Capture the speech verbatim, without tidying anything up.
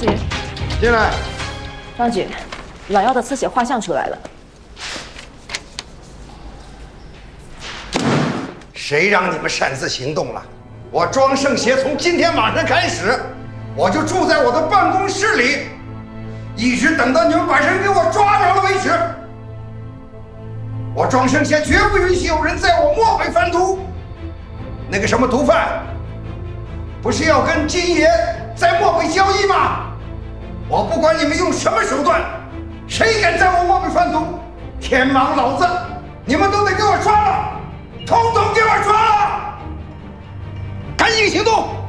姐， 进来。 张姐，懒腰的刺血画像出来了。 谁让你们擅自行动了？我庄胜协从今天晚上开始，我就住在我的办公室里，一直等到你们把人给我抓着了为止。我庄胜协绝不允许有人在我漠北贩毒。那个什么毒贩，不是要跟金爷在漠北交易吗？我不管你们用什么手段，谁敢在我漠北贩毒，天王老子，你们都得给我抓了，统统给我抓了！赶紧行动！